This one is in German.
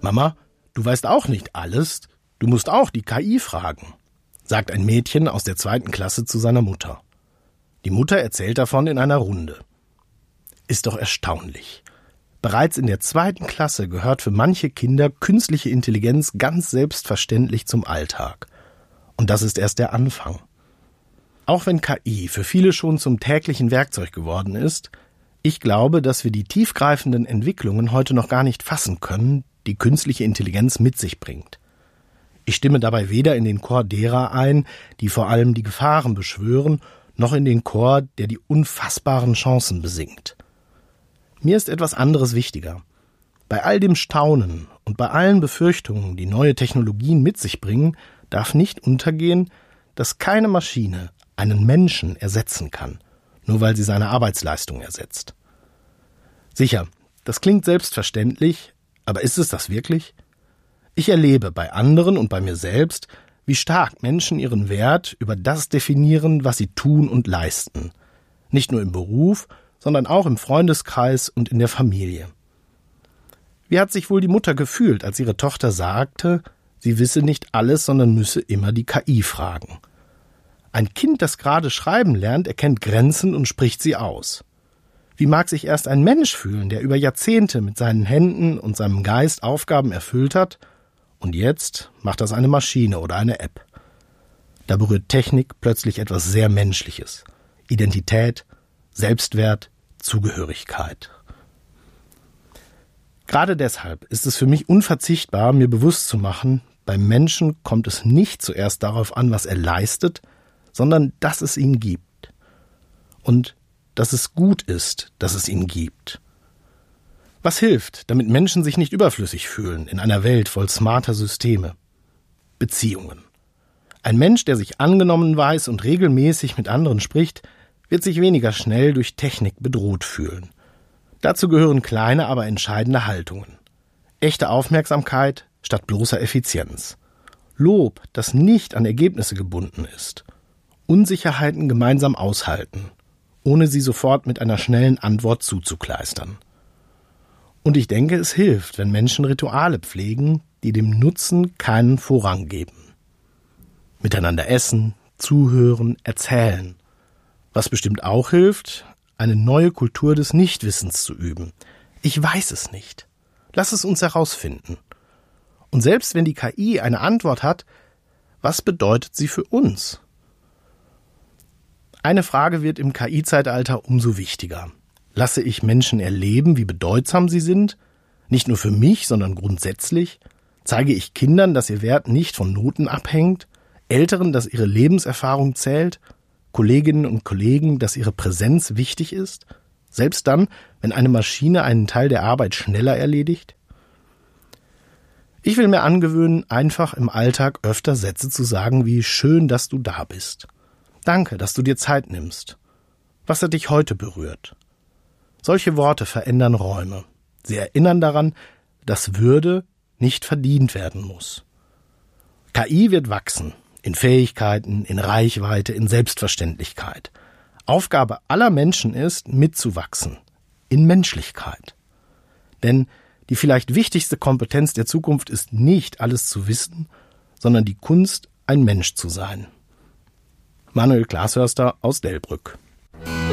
Mama, du weißt auch nicht alles, du musst auch die KI fragen, sagt ein Mädchen aus der 2. Klasse zu seiner Mutter. Die Mutter erzählt davon in einer Runde. Ist doch erstaunlich. Bereits in der 2. Klasse gehört für manche Kinder künstliche Intelligenz ganz selbstverständlich zum Alltag. Und das ist erst der Anfang. Auch wenn KI für viele schon zum täglichen Werkzeug geworden ist, ich glaube, dass wir die tiefgreifenden Entwicklungen heute noch gar nicht fassen können, die künstliche Intelligenz mit sich bringt. Ich stimme dabei weder in den Chor derer ein, die vor allem die Gefahren beschwören, noch in den Chor, der die unfassbaren Chancen besingt. Mir ist etwas anderes wichtiger. Bei all dem Staunen und bei allen Befürchtungen, die neue Technologien mit sich bringen, darf nicht untergehen, dass keine Maschine einen Menschen ersetzen kann, nur weil sie seine Arbeitsleistung ersetzt. Sicher, das klingt selbstverständlich, aber ist es das wirklich? Ich erlebe bei anderen und bei mir selbst, wie stark Menschen ihren Wert über das definieren, was sie tun und leisten. Nicht nur im Beruf, sondern auch im Freundeskreis und in der Familie. Wie hat sich wohl die Mutter gefühlt, als ihre Tochter sagte, sie wisse nicht alles, sondern müsse immer die KI fragen? Ein Kind, das gerade schreiben lernt, erkennt Grenzen und spricht sie aus. Wie mag sich erst ein Mensch fühlen, der über Jahrzehnte mit seinen Händen und seinem Geist Aufgaben erfüllt hat, und jetzt macht das eine Maschine oder eine App. Da berührt Technik plötzlich etwas sehr Menschliches. Identität, Selbstwert, Zugehörigkeit. Gerade deshalb ist es für mich unverzichtbar, mir bewusst zu machen, beim Menschen kommt es nicht zuerst darauf an, was er leistet, sondern dass es ihn gibt. Und dass es gut ist, dass es ihn gibt. Was hilft, damit Menschen sich nicht überflüssig fühlen in einer Welt voll smarter Systeme? Beziehungen. Ein Mensch, der sich angenommen weiß und regelmäßig mit anderen spricht, wird sich weniger schnell durch Technik bedroht fühlen. Dazu gehören kleine, aber entscheidende Haltungen. Echte Aufmerksamkeit statt bloßer Effizienz. Lob, das nicht an Ergebnisse gebunden ist. Unsicherheiten gemeinsam aushalten, ohne sie sofort mit einer schnellen Antwort zuzukleistern. Und ich denke, es hilft, wenn Menschen Rituale pflegen, die dem Nutzen keinen Vorrang geben. Miteinander essen, zuhören, erzählen. Was bestimmt auch hilft, eine neue Kultur des Nichtwissens zu üben. Ich weiß es nicht. Lass es uns herausfinden. Und selbst wenn die KI eine Antwort hat, was bedeutet sie für uns? Eine Frage wird im KI-Zeitalter umso wichtiger. Lasse ich Menschen erleben, wie bedeutsam sie sind? Nicht nur für mich, sondern grundsätzlich? Zeige ich Kindern, dass ihr Wert nicht von Noten abhängt? Älteren, dass ihre Lebenserfahrung zählt? Kolleginnen und Kollegen, dass ihre Präsenz wichtig ist? Selbst dann, wenn eine Maschine einen Teil der Arbeit schneller erledigt? Ich will mir angewöhnen, einfach im Alltag öfter Sätze zu sagen wie schön, dass du da bist. Danke, dass du dir Zeit nimmst. Was hat dich heute berührt? Solche Worte verändern Räume. Sie erinnern daran, dass Würde nicht verdient werden muss. KI wird wachsen. In Fähigkeiten, in Reichweite, in Selbstverständlichkeit. Aufgabe aller Menschen ist, mitzuwachsen. In Menschlichkeit. Denn die vielleicht wichtigste Kompetenz der Zukunft ist nicht, alles zu wissen, sondern die Kunst, ein Mensch zu sein. Manuel Glashörster aus Delbrück.